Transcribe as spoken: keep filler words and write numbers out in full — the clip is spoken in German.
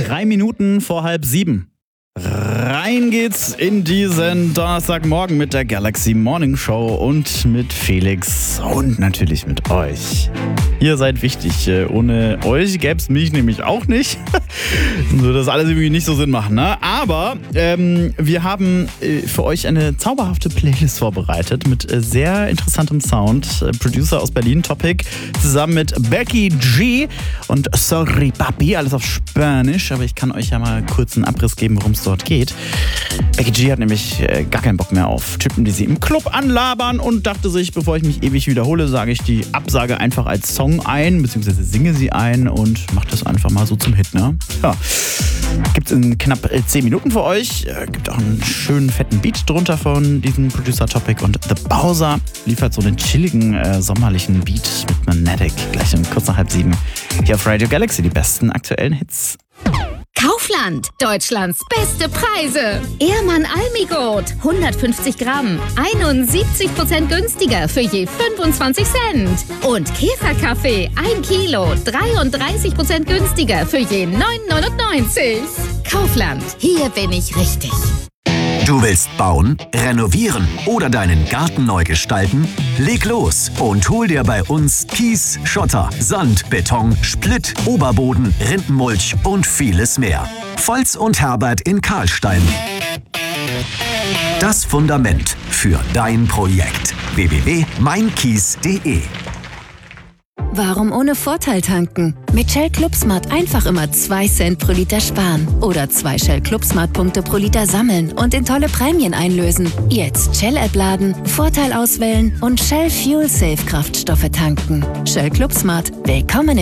Drei Minuten vor halb sieben. Rein geht's in diesen Donnerstagmorgen mit der Galaxy Morning Show und mit Felix und natürlich mit euch. Ihr seid wichtig. Ohne euch gäb's mich nämlich auch nicht. Dann würde das alles irgendwie nicht so Sinn machen, ne? Aber ähm, wir haben äh, für euch eine zauberhafte Playlist vorbereitet mit äh, sehr interessantem Sound. Äh, Producer aus Berlin, Topic, zusammen mit Becky G und Sorry Papi, alles auf Spanisch. Aber ich kann euch ja mal kurz einen Abriss geben, worum es dort geht. Becky G hat nämlich äh, gar keinen Bock mehr auf Typen, die sie im Club anlabern und dachte sich, bevor ich mich ewig wiederhole, sage ich die Absage einfach als Song ein, beziehungsweise singe sie ein und mache das einfach mal so zum Hit, ne? Ja. Gibt's in knapp zehn Minuten für euch. Gibt auch einen schönen fetten Beat drunter von diesem Producer Topic und The Bowser liefert so einen chilligen, äh, sommerlichen Beat mit Magnetic. Gleich um kurz nach halb sieben hier auf Radio Galaxy, die besten aktuellen Hits. Kaufland, Deutschlands beste Preise. Ehrmann Almigot, hundertfünfzig Gramm, einundsiebzig Prozent günstiger für je fünfundzwanzig Cent. Und Käferkaffee, ein Kilo, dreiunddreißig Prozent günstiger für je neun neunundneunzig. Kaufland, hier bin ich richtig. Du willst bauen, renovieren oder deinen Garten neu gestalten? Leg los und hol dir bei uns Kies, Schotter, Sand, Beton, Splitt, Oberboden, Rindenmulch und vieles mehr. Volz und Herbert in Karlstein. Das Fundament für dein Projekt. w w w punkt mein kies punkt de. Warum ohne Vorteil tanken? Mit Shell ClubSmart einfach immer zwei Cent pro Liter sparen. Oder zwei Shell ClubSmart-Punkte pro Liter sammeln und in tolle Prämien einlösen. Jetzt Shell-App laden, Vorteil auswählen und Shell Fuel Safe Kraftstoffe tanken. Shell ClubSmart, willkommen im